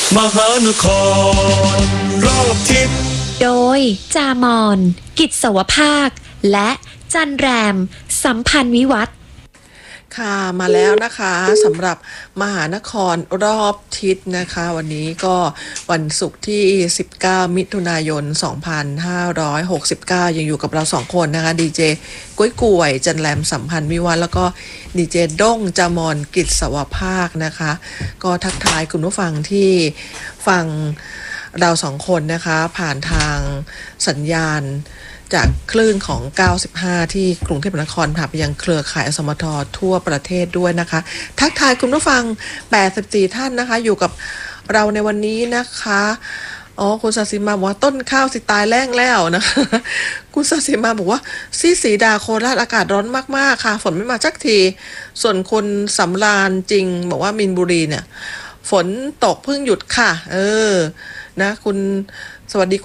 มหานครรอบทิศโดยจามอนกิจสวภาคและจันแรมสัมพันธ์วิวัฒน์ค่ะมาแล้วนะคะสำหรับมหานครรอบทิศนะคะวันนี้ก็วันศุกร์ที่19มิถุนายน2569ยังอยู่กับเรา2คนนะคะดีเจก้วยก่วยจันแรมสัมพันธ์วิวัฒน์แล้วก็ดีเจด้งจามอนกิจสวภาคนะคะก็ทักทายคุณผู้ฟังที่ฟังเรา2คนนะคะผ่านทางสัญญาณจากคลื่นของ95ที่กรุงเทพมหานครผ่านไปยังเครือข่ายอสมททั่วประเทศด้วยนะคะทักทายคุณผู้ฟัง84ท่านนะคะอยู่กับเราในวันนี้นะคะคุณศศิมาบอกว่าต้นข้าวสิตายแล้งแล้วนะคะคุณศศิมาบอกว่าสีดาโคราชอากาศร้อนมากๆค่ะฝนไม่มาสักทีส่วนคนสำราญจริงบอกว่ามินบุรีเนี่ยฝนตกเพิ่งหยุดค่ะนะคุณสวัสดี